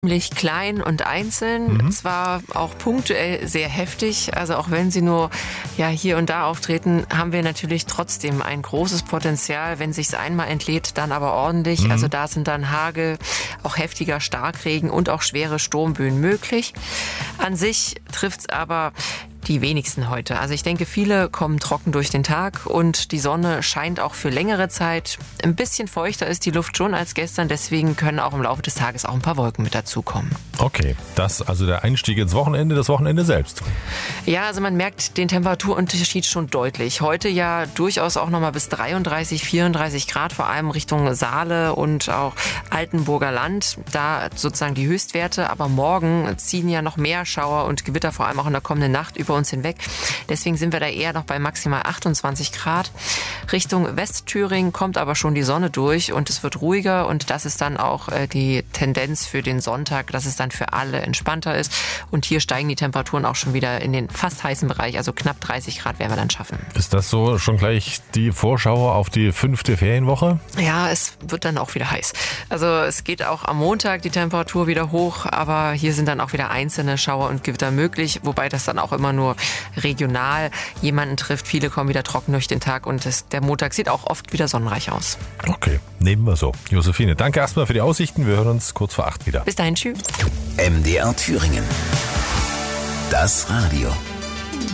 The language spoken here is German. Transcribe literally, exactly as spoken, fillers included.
Ziemlich klein und einzeln, mhm. zwar auch punktuell sehr heftig, also auch wenn sie nur ja hier und da auftreten, haben wir natürlich trotzdem ein großes Potenzial, wenn sich's einmal entlädt, dann aber ordentlich. Mhm. Also da sind dann Hagel, auch heftiger Starkregen und auch schwere Sturmböen möglich. An sich trifft's aber die wenigsten heute. Also ich denke, viele kommen trocken durch den Tag und die Sonne scheint auch für längere Zeit. Ein bisschen feuchter ist die Luft schon als gestern, deswegen können auch im Laufe des Tages auch ein paar Wolken mit dazukommen. Okay, das also der Einstieg ins Wochenende, das Wochenende selbst. Ja, also man merkt den Temperaturunterschied schon deutlich. Heute ja durchaus auch nochmal bis dreiunddreißig, vierunddreißig Grad, vor allem Richtung Saale und auch Altenburger Land. Da sozusagen die Höchstwerte, aber morgen ziehen ja noch mehr Schauer und Gewitter, vor allem auch in der kommenden Nacht über uns hinweg. Deswegen sind wir da eher noch bei maximal achtundzwanzig Grad. Richtung Westthüringen kommt aber schon die Sonne durch und es wird ruhiger und das ist dann auch die Tendenz für den Sonntag, dass es dann für alle entspannter ist und hier steigen die Temperaturen auch schon wieder in den fast heißen Bereich, also knapp dreißig Grad werden wir dann schaffen. Ist das so schon gleich die Vorschau auf die fünfte Ferienwoche? Ja, es wird dann auch wieder heiß. Also es geht auch am Montag die Temperatur wieder hoch, aber hier sind dann auch wieder einzelne Schauer und Gewitter möglich, wobei das dann auch immer nur nur regional jemanden trifft. Viele kommen wieder trocken durch den Tag und das, der Montag sieht auch oft wieder sonnenreich aus. Okay, nehmen wir so. Josephine, danke erstmal für die Aussichten. Wir hören uns kurz vor acht wieder. Bis dahin, tschüss. M D R Thüringen. Das Radio.